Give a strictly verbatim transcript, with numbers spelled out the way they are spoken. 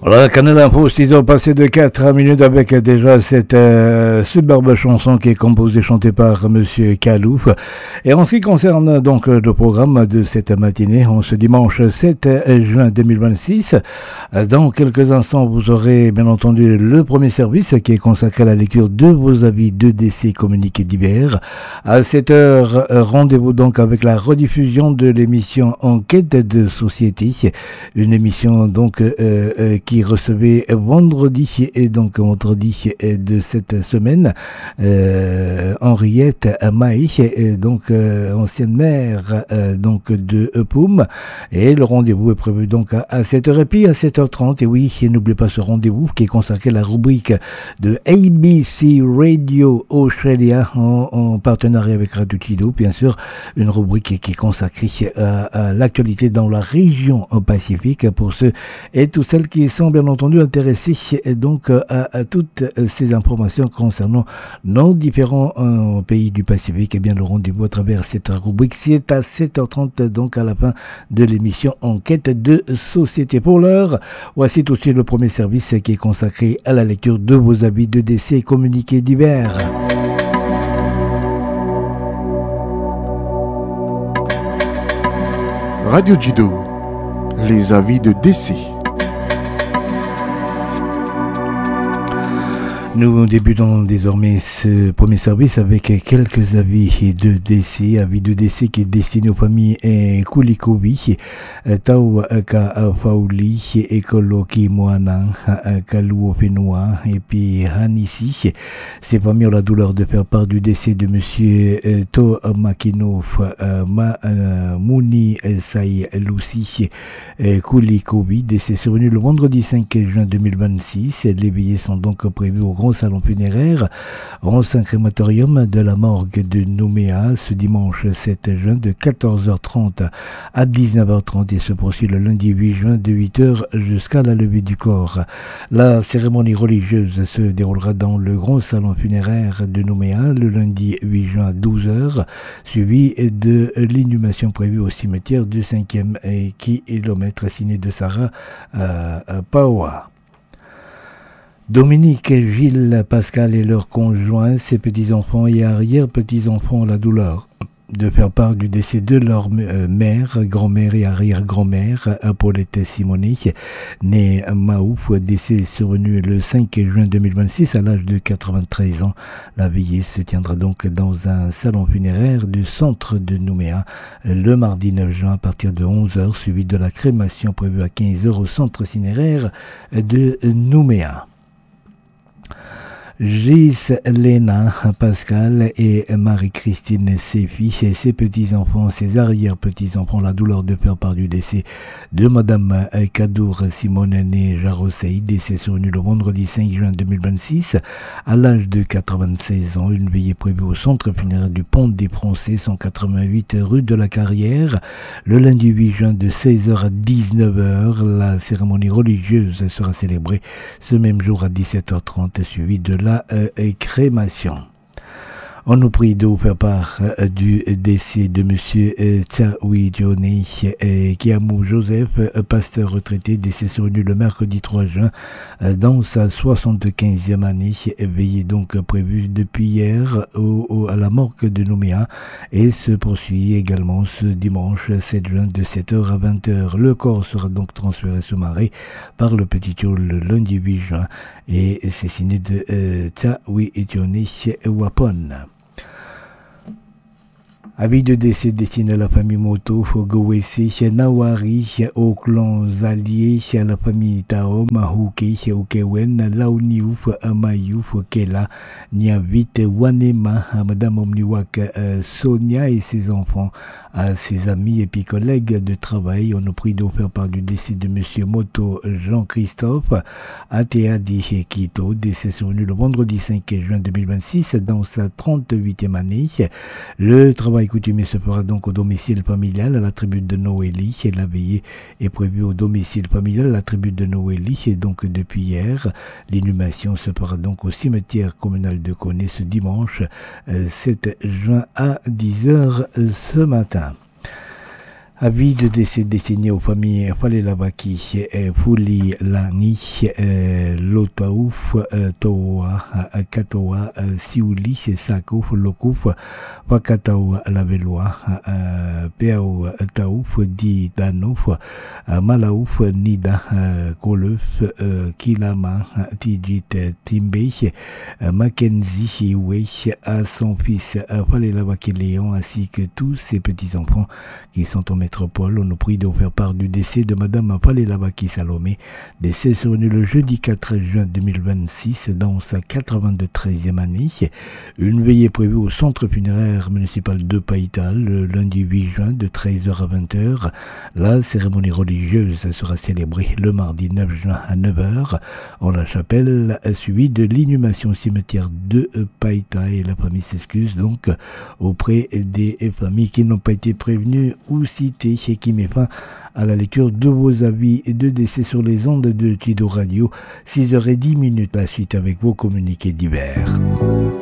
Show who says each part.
Speaker 1: Voilà, Canal Info, six heures passées de quatre minutes avec déjà cette euh, superbe chanson qui est composée, chantée par Monsieur Kalouf. Et en ce qui concerne donc le programme de cette matinée, on ce dimanche sept juin deux mille vingt-six, dans quelques instants, vous aurez bien entendu le premier service qui est consacré à la lecture de vos avis de décès communiqués divers. À sept heures, rendez-vous donc avec la rediffusion de l'émission Enquête de société, une émission donc euh, euh, qui recevait vendredi et donc vendredi de cette semaine euh, Henriette Maï, donc euh, ancienne maire euh, donc de Poum, et le rendez-vous est prévu donc à, à sept heures et puis à sept heures trente. Et oui, n'oubliez pas ce rendez-vous qui est consacré à la rubrique de A B C Radio Australia en, en partenariat avec Radio Chido, bien sûr, une rubrique qui est consacrée à, à l'actualité dans la région Pacifique pour ceux et toutes celles qui sont bien entendu intéressés donc à, à toutes ces informations concernant nos différents euh, pays du Pacifique. Et bien le rendez-vous à travers cette rubrique, c'est à sept heures trente, donc à la fin de l'émission Enquête de société. Pour l'heure, voici tout de suite le premier service qui est consacré à la lecture de vos avis de décès et communiqués divers.
Speaker 2: Radio Judo, les avis de décès.
Speaker 1: Nous débutons désormais ce premier service avec quelques avis de décès, avis de décès qui est destiné aux familles Kulikovi, Tau Ka Fauli, Ekolo Kimoana, Kalou Fenoa et puis Hanissi. Ces familles ont la douleur de faire part du décès de monsieur To Makinov Mouni Sai Lucy Kulikovi, décès survenu le vendredi cinq juin deux mille vingt-six. Les billets sont donc prévus au Grand Salon funéraire en Saint Crématorium de la morgue de Nouméa ce dimanche sept juin de quatorze heures trente à dix-neuf heures trente et se poursuit le lundi huit juin de huit heures jusqu'à la levée du corps. La cérémonie religieuse se déroulera dans le Grand Salon funéraire de Nouméa le lundi huit juin à douze heures, suivi de l'inhumation prévue au cimetière du cinquième kilomètre signé de Sarah euh, Paoa. Dominique, Gilles, Pascal et leurs conjoints, ses petits-enfants et arrière-petits-enfants ont la douleur de faire part du décès de leur mère, grand-mère et arrière-grand-mère, Paulette Simonet, née Maouf, décès survenu le cinq juin deux mille vingt-six à l'âge de quatre-vingt-treize ans. La veillée se tiendra donc dans un salon funéraire du centre de Nouméa le mardi neuf juin à partir de onze heures, suivi de la crémation prévue à quinze heures au centre cinéraire de Nouméa. Gis, Léna, Pascal et Marie-Christine, ses fils et ses petits-enfants, ses arrière-petits-enfants, la douleur de faire part du décès de Madame Kadour Simone née Jarosei, décès survenu le vendredi cinq juin deux mille vingt-six à l'âge de quatre-vingt-seize ans. Une veillée prévue au centre funéraire du Pont des Français, cent quatre-vingt-huit rue de la Carrière, le lundi huit juin de seize heures à dix-neuf heures. La cérémonie religieuse sera célébrée ce même jour à dix-sept heures trente, suivie de la La euh, crémation. On nous prie de vous faire part euh, du décès de monsieur euh, Tsaoui Dioné euh, Kiamou Joseph, euh, pasteur retraité, décès survenu le mercredi trois juin euh, dans sa soixante-quinzième année, veillé donc prévu depuis hier au, au, à la morgue de Nouméa et se poursuit également ce dimanche sept juin de sept heures à vingt heures. Le corps sera donc transféré sous marée par le Petit Tioul le lundi huit juin et c'est signé de euh, Tsaoui Dioné Wapon. Avis de décès destiné à la famille Moto, Fogowesi, Nawari, au clan Zalier, à la famille Tao, Mahouke, Okewen, Launiouf, Amayouf, Kela, Niavit, Wanema, Madame Omniwak, Sonia et ses enfants, à ses amis et puis collègues de travail. On nous prie de faire part du décès de monsieur Moto Jean-Christophe, Ateadi Kito, décès survenu le vendredi cinq juin deux mille vingt-six dans sa trente-huitième année. Le travail coutumier se fera donc au domicile familial à la tribu de Noélie. Et la veillée est prévue au domicile familial à la tribu de Noélie. Et donc depuis hier, l'inhumation se fera donc au cimetière communal de Koné ce dimanche sept juin à dix heures ce matin. Avis de décès destiné aux familles Falelabaki, Fuli Langi, Lotaouf, Toa, Katoa, Siouli, Sakouf, Lokouf, Wakataou, Laveloa, Peao, Taouf, Di Danouf, Malaouf, Nida, Koleuf, Kilama, Tidjit, Timbe, Mackenzie, Weich, à son fils Falelabaki Léon, ainsi que tous ses petits-enfants qui sont en métropole. On nous prie de vous faire part du décès de Madame Falelabaki Salomé, décès survenu le jeudi quatre juin deux mille vingt-six dans sa quatre-vingt-treizième année. Une veillée prévue au centre funéraire municipal de Païtal le lundi huit juin de treize heures à vingt heures. La cérémonie religieuse sera célébrée le mardi neuf juin à neuf heures en la chapelle, suivie de l'inhumation au cimetière de Païta, et la famille s'excuse donc auprès des familles qui n'ont pas été prévenues ou citées, et qui met fin à la lecture de vos avis et de décès sur les ondes de Tido Radio. Six heures dix minutes, la suite avec vos communiqués divers.